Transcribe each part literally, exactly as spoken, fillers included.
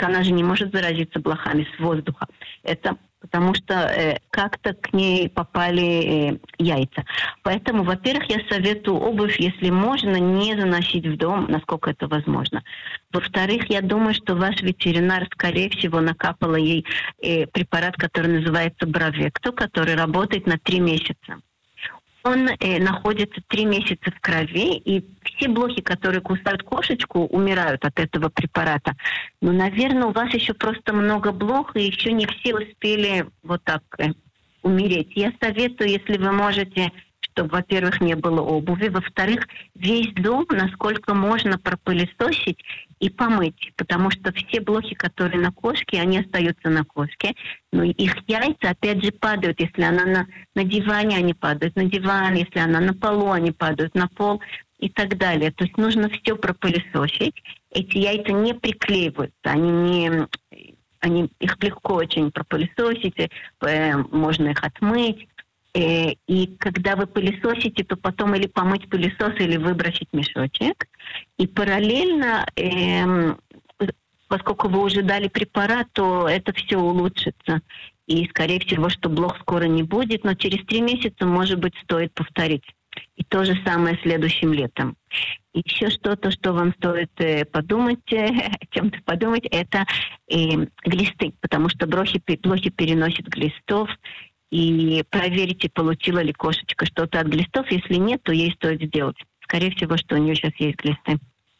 кошечка, она же не может заразиться блохами с воздуха. Это потому что э, как-то к ней попали э, яйца. Поэтому, во-первых, я советую обувь, если можно, не заносить в дом, насколько это возможно. Во-вторых, я думаю, что ваш ветеринар, скорее всего, накапала ей э, препарат, который называется Бравекто, который работает на три месяца. Он э, находится три месяца в крови, и все блохи, которые кусают кошечку, умирают от этого препарата. Но, наверное, у вас еще просто много блох, и еще не все успели вот так э, умереть. Я советую, если вы можете, чтобы, во-первых, не было обуви, во-вторых, весь дом, насколько можно, пропылесосить и помыть, потому что все блохи, которые на кошке, они остаются на кошке, но их яйца, опять же, падают, если она на, на диване, они падают на диван, если она на полу, они падают на пол и так далее. То есть нужно все пропылесосить. Эти яйца не приклеиваются, они не... Они, их легко очень пропылесосить, э, можно их отмыть. Э, и когда вы пылесосите, то потом или помыть пылесос, или выбросить мешочек. И параллельно, э, поскольку вы уже дали препарат, то это все улучшится. И, скорее всего, что блох скоро не будет, но через три месяца, может быть, стоит повторить. И то же самое следующим летом. Еще что-то, что вам стоит э, подумать, э, о чем-то подумать, это э, глисты, потому что блохи, блохи переносят глистов. И проверите, получила ли кошечка что-то от глистов. Если нет, то ей стоит сделать. Скорее всего, что у нее сейчас есть глисты.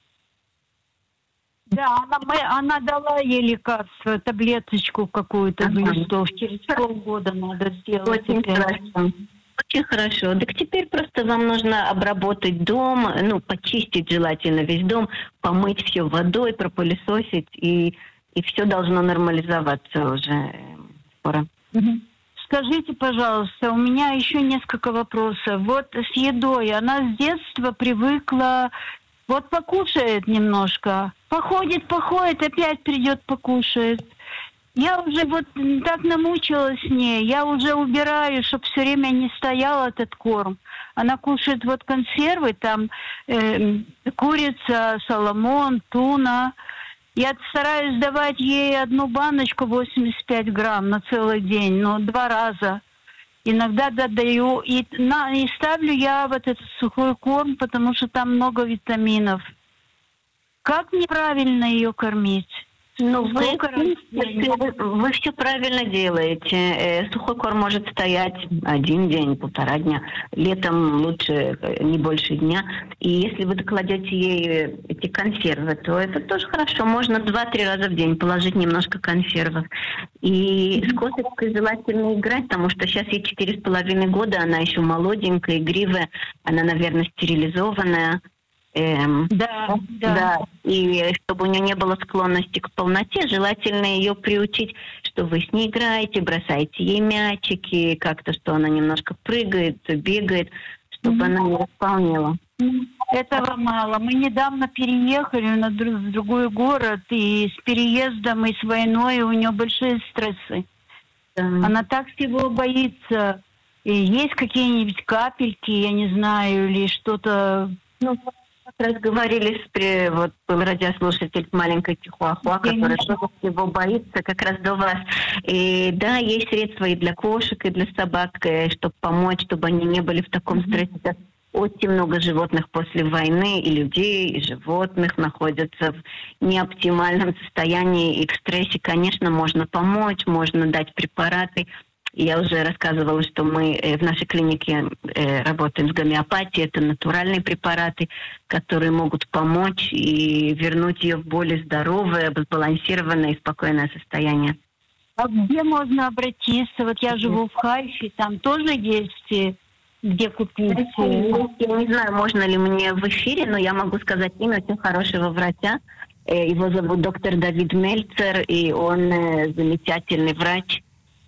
Да, она, мы, она дала ей лекарство, таблеточку какую-то ага. глистов. Через полгода надо сделать. Очень хорошо. Очень хорошо. Так теперь просто вам нужно обработать дом, ну, почистить желательно весь дом, помыть все водой, пропылесосить, и, и все должно нормализоваться уже скоро. Угу. Скажите, пожалуйста, у меня еще несколько вопросов. Вот с едой. Она с детства привыкла, вот покушает немножко, походит, походит, опять придет, покушает. Я уже вот так намучилась с ней, я уже убираю, чтобы все время не стоял этот корм. Она кушает вот консервы, там э, курица, соломон, туна. Я стараюсь давать ей одну баночку восемьдесят пять грамм на целый день, но два раза. Иногда додаю. И, на, и ставлю я вот этот сухой корм, потому что там много витаминов. Как мне правильно ее кормить? Ну, вы, вы, вы все правильно делаете. Сухой корм может стоять один день, полтора дня. Летом лучше не больше дня. И если вы докладете ей эти консервы, то это тоже хорошо. Можно два-три раза в день положить немножко консервов. И с кошечкой желательно играть, потому что сейчас ей четыре с половиной года, она еще молоденькая, игривая, она, наверное, стерилизованная. Эм, да, да. да. И чтобы у нее не было склонности к полноте, желательно ее приучить, что вы с ней играете, бросаете ей мячики, как-то, что она немножко прыгает, бегает, чтобы mm-hmm. она не располнела. Этого мало. Мы недавно переехали на друг, в другой город, и с переездом, и с войной у нее большие стрессы. Mm-hmm. Она так всего боится. И есть какие-нибудь капельки, я не знаю, или что-то... Ну, раз говорили, с, вот был радиослушатель с маленькой чихуахуа, который тоже всего боится, как раз до вас. И да, есть средства и для кошек, и для собак, чтобы помочь, чтобы они не были в таком стрессе. Очень много животных после войны, и людей, и животных находятся в неоптимальном состоянии, и в стрессе, конечно, можно помочь, можно дать препараты. Я уже рассказывала, что мы в нашей клинике работаем с гомеопатией. Это натуральные препараты, которые могут помочь и вернуть ее в более здоровое, сбалансированное и спокойное состояние. А где можно обратиться? Вот я живу в Хайфе, там тоже есть где купить? Я не знаю, можно ли мне в эфире, но я могу сказать имя очень хорошего врача. Его зовут доктор Давид Мельцер, и он замечательный врач.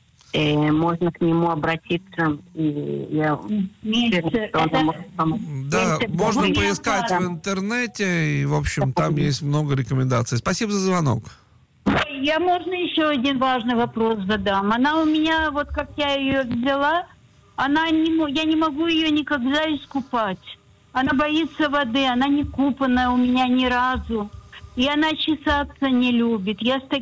Можно к нему обратиться. И я Мельцер, это... Да, можно поискать в интернете, и, в общем, там есть много рекомендаций. Спасибо за звонок. Я, можно еще один важный вопрос задам? Она у меня, вот как я ее взяла, она не, я не могу ее никогда искупать. Она боится воды, она не купанная у меня ни разу. И она чесаться не любит. Я с таким